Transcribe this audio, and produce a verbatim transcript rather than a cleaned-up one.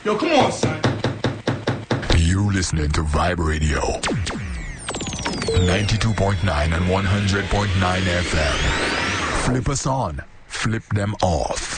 Yo, come on, son. You listening to Vibe Radio. ninety-two point nine and one hundred point nine F M. Flip us on. Flip them off.